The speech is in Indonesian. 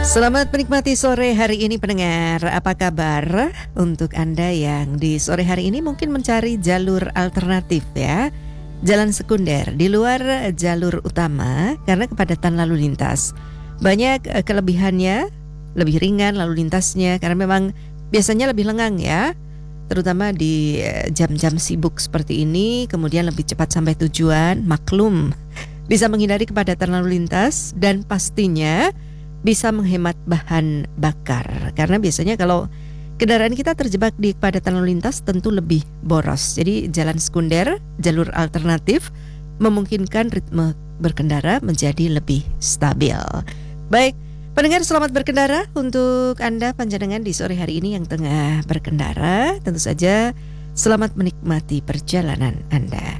Selamat menikmati sore hari ini pendengar. Apa kabar untuk Anda yang di sore hari ini mungkin mencari jalur alternatif ya, jalan sekunder di luar jalur utama karena kepadatan lalu lintas. Banyak kelebihannya, lebih ringan lalu lintasnya karena memang biasanya lebih lengang ya, terutama di jam-jam sibuk seperti ini. Kemudian lebih cepat sampai tujuan, maklum bisa menghindari kepadatan lalu lintas dan pastinya bisa menghemat bahan bakar. Karena biasanya kalau kendaraan kita terjebak di kepadatan lalu lintas tentu lebih boros. Jadi jalan sekunder, jalur alternatif memungkinkan ritme berkendara menjadi lebih stabil. Baik, pendengar, selamat berkendara untuk Anda panjenengan di sore hari ini yang tengah berkendara. Tentu saja selamat menikmati perjalanan Anda.